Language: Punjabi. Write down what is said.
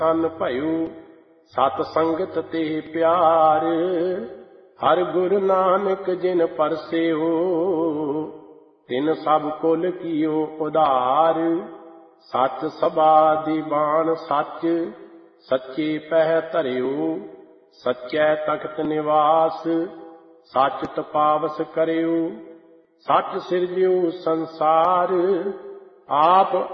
ਤਨ ਭਇਓ ਸਤ ਸੰਗਤ ਤੇ ਪਿਆਰ। ਹਰ ਗੁਰ ਨਾਨਕ ਜਿਨ ਪਰਸਿਓ ਤਿਨ ਸਭ ਕੁਲ ਕੀਓ ਉਧਾਰ। ਸੱਚ ਸਭਾ ਦੀਵਾਨ ਸੱਚ ਸੱਚੇ ਪਹਿ ਧਰਿਓ। ਸੱਚੈ ਤਖਤ ਨਿਵਾਸ ਸੱਚ ਤਪਾਵਸ ਕਰਿਓ। ਸੱਚ ਸਿਰਜਿਓ ਸੰਸਾਰ ਆਪ